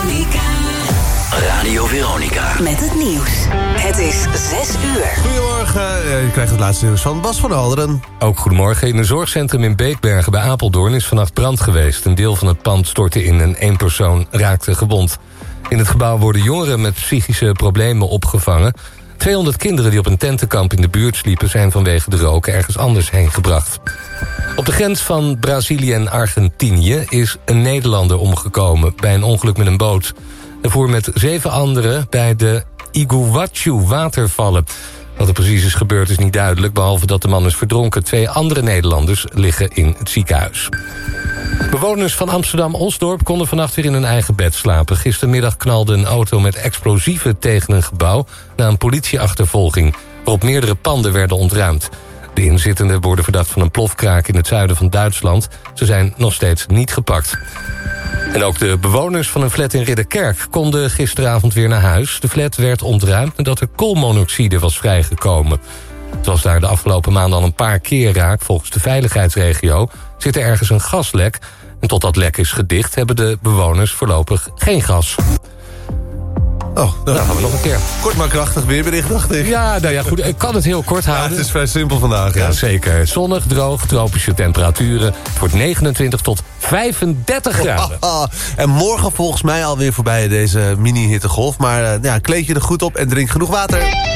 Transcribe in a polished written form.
Radio Veronica. Met het nieuws. Het is 6 uur. Goedemorgen, je krijgt het laatste nieuws van Bas van Alderen. Ook goedemorgen. In een zorgcentrum in Beekbergen bij Apeldoorn is vannacht brand geweest. Een deel van het pand stortte in en 1 persoon raakte gewond. In het gebouw worden jongeren met psychische problemen opgevangen. 200 kinderen die op een tentenkamp in de buurt sliepen zijn vanwege de rook ergens anders heen gebracht. Op de grens van Brazilië en Argentinië is een Nederlander omgekomen bij een ongeluk met een boot. Hij voer met 7 anderen bij de Iguaçu-watervallen. Wat er precies is gebeurd is niet duidelijk, behalve dat de man is verdronken. 2 andere Nederlanders liggen in het ziekenhuis. Bewoners van Amsterdam-Osdorp konden vannacht weer in hun eigen bed slapen. Gistermiddag knalde een auto met explosieven tegen een gebouw na een politieachtervolging, waarop meerdere panden werden ontruimd. De inzittenden worden verdacht van een plofkraak in het zuiden van Duitsland. Ze zijn nog steeds niet gepakt. En ook de bewoners van een flat in Ridderkerk konden gisteravond weer naar huis. De flat werd ontruimd nadat er koolmonoxide was vrijgekomen. Het was daar de afgelopen maanden al een paar keer raak. Volgens de veiligheidsregio zit er ergens een gaslek. En tot dat lek is gedicht hebben de bewoners voorlopig geen gas. Oh, Dan gaan we nog een keer. Kort maar krachtig weerbericht, dacht ik. Ja, nou ja, goed. Ik kan het heel kort houden. Ja, het is vrij simpel vandaag. Ja, zeker. Zonnig, droog, tropische temperaturen. Het wordt 29 tot 35 graden. En morgen volgens mij alweer voorbij deze mini-hittegolf. Maar kleed je er goed op en drink genoeg water.